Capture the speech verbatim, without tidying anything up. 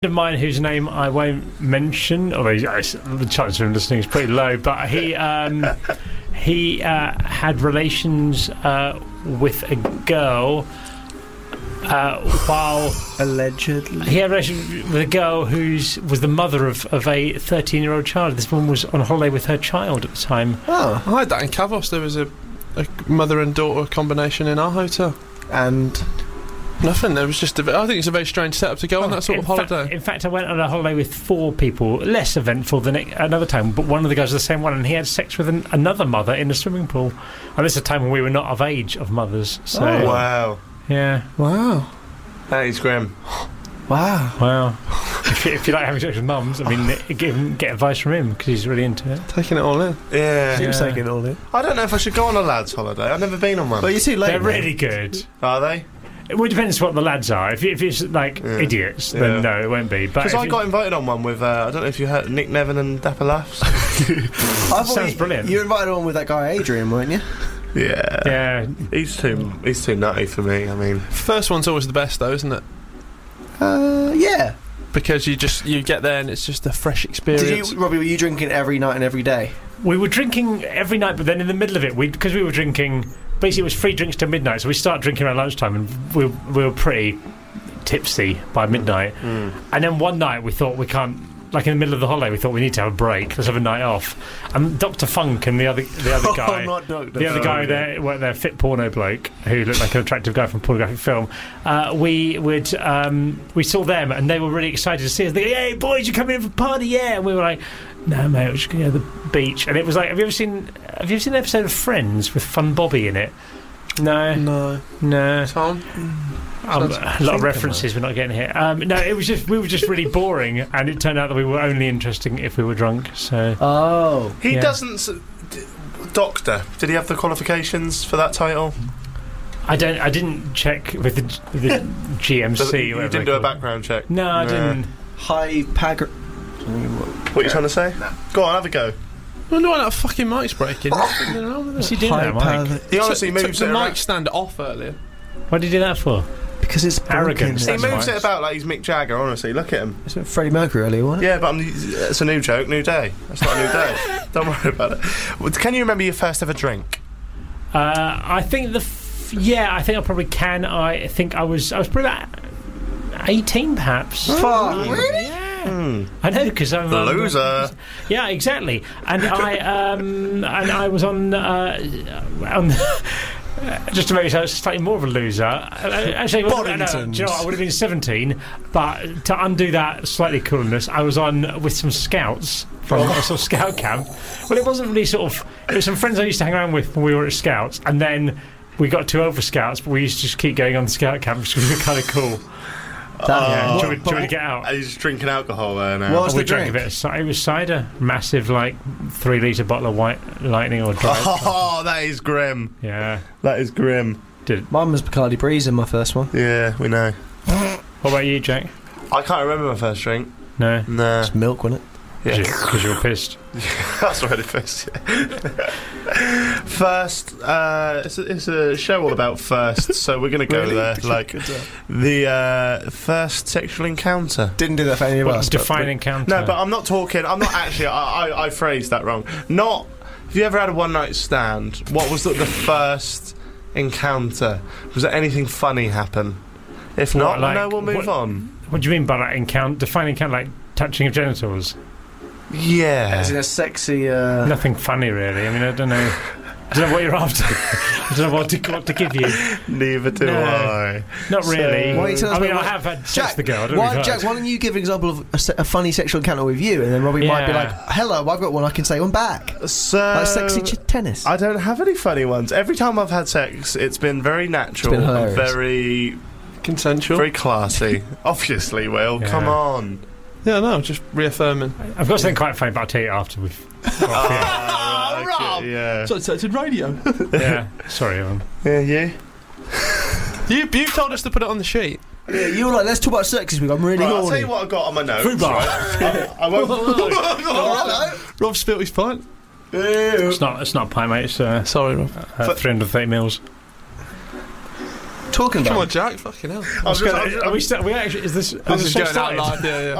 of mine whose name I won't mention, although the chance of him listening is pretty low, but he um, he uh, had relations uh, with a girl uh, while allegedly he had relations with a girl who's was the mother of, of a thirteen-year-old child. This woman was on holiday with her child at the time. Oh, I had that in Kavos. There was a, a mother and daughter combination in our hotel, and. Nothing. There was just. A, I think it's a very strange setup to go oh, on that sort of holiday. Fa- in fact, I went on a holiday with four people, less eventful than it, another time. But one of the guys was the same one, and he had sex with an, another mother in a swimming pool. And this is a time when we were not of age of mothers. So, oh, wow. Yeah. Wow. That is grim. Wow. Wow. if, you, if you like having sex with mums, I mean, give him, get advice from him because he's really into it. Taking it all in. Yeah. He was yeah. taking it all in. I don't know if I should go on a lads' holiday. I've never been on one. Well, you're too late. They're man. really good. Are they? Well, it depends what the lads are. If, if it's like yeah. idiots, then yeah. no, it won't be. Because I you, got invited on one with, uh, I don't know if you heard Nick Nevin and Dapper Laughs. I Sounds you, brilliant. You invited on with that guy Adrian, weren't you? Yeah. Yeah. He's too, he's too nutty for me, I mean. First one's always the best, though, isn't it? Uh, yeah. Because you just you get there and it's just a fresh experience. Did you, Robbie, were you drinking every night and every day? We were drinking every night, but then in the middle of it, we because we were drinking. Basically, it was free drinks till midnight, so we started drinking around lunchtime, and we, we were pretty tipsy by midnight. Mm. And then one night, we thought we can't. Like in the middle of the holiday, we thought we need to have a break. Let's have a night off. And Doctor Funk and the other the other guy, oh, not Doctor the other Funk. guy there, well, their fit porno bloke who looked like an attractive guy from pornographic film. Uh, we would um, we saw them, and they were really excited to see us. They go, "Hey boys, you coming in for a party?" Yeah, and we were like, "No, mate, we're just going to go to the beach." And it was like, have you ever seen have you ever seen an episode of Friends with Fun Bobby in it? No, No. no. Tom? Um, a lot of references we're not getting here. Um, no, it was just we were just really boring, and it turned out that we were only interesting if we were drunk. So, oh, he yeah. doesn't. S- d- Doctor, did he have the qualifications for that title? I don't. I didn't check with the, the G M C. You whatever didn't they do a call it. background check. No, I Nah. didn't. high pag. What are you trying to say? No. Go on, have a go. I wonder why that fucking mic's breaking. What's going on with What's it? he doing High now, Mike? power. He honestly Took- took moves the it mic around. stand off earlier. What did he do that for? Because it's Arrogance. He That's moves right. it about like he's Mick Jagger, honestly. Look at him. It's Freddie Mercury earlier, wasn't it? Yeah, but I'm, it's a new joke, new day. That's not a new day. Don't worry about it. Well, can you remember your first ever drink? Uh, I think the. F- yeah, I think I probably can. I think I was. I was probably about eighteen, perhaps. Fuck, really? Yeah. Hmm. I know because I'm The um, loser. Yeah, exactly. And I um and I was on uh, on. Just to make it sound slightly more of a loser. Uh, Actually, well, no, no, do you know what? I would have been seventeen, but to undo that slightly coolness, I was on with some scouts from a sort of scout camp. Well, it wasn't really sort of. It was some friends I used to hang around with when we were at scouts, and then we got too old for scouts, but we used to just keep going on the scout camp because we were kind of cool. That, Yeah, Oh, do, you, do you want to get out? Are you just drinking alcohol there now? What was we the drank a drink? bit of cider. It was cider, massive, like three litre bottle of White Lightning or dry. Oh, that is grim. Yeah, That is grim. did. Mine was Bacardi Breeze in my first one. Yeah, we know. What about you, Jack? I can't remember my first drink. No, Nah. It's milk, wasn't it? Yeah. because you were pissed. That's already first. Yeah. First, uh, it's, a, it's a show all about first, so we're going to go Really? there. Like the uh, first sexual encounter. Didn't do that for any of What, us. but- define encounter. No, but I'm not talking. I'm not actually. I, I, I phrased that wrong. Not. Have you ever had a one night stand? What was the, the first encounter? Was there anything funny happen? If What, not, like, no, we'll move what- on. What do you mean by that encounter? Define encounter like touching of genitals? Yeah. As in a sexy. Uh, Nothing funny, really. I mean, I don't know. I don't know what you're after. I don't know what to, what to give you. Neither do No. I. Not really. Why don't you tell us I mean, about I what- have had sex Jack, with the girl. I don't why, know if you've Jack, heard. why don't you give an example of a, se- a funny sexual encounter with you, and then Robbie might be Yeah. like, "Hello, I've got one. I can say one back." So Like sexy ch- tennis. I don't have any funny ones. Every time I've had sex, it's been very natural, It's been and hilarious. very, Consensual. very classy. Obviously, Will. Yeah. Come on. Yeah, no, just reaffirming. I've got something quite funny, but I'll tell you after we've. Ah, Rob! okay, yeah. So it's, it's in radio. Yeah. Sorry, um. Yeah, you. you you told us to put it on the sheet. Yeah, you were like, "Let's talk about sex this week. I'm really Right, I'll tell horny." you what I got on my notes. Fubar. Right? I, I won't. Oh, Rob spilt his pint. It's not. It's not a pie, mate. It's uh, Sorry, Rob. uh, For- three hundred thirty mils. Talk talking about? Come on, Jack. Fucking hell. I was just- Gonna, are we, st- are we actually? Is this? This is going out live. Yeah, yeah.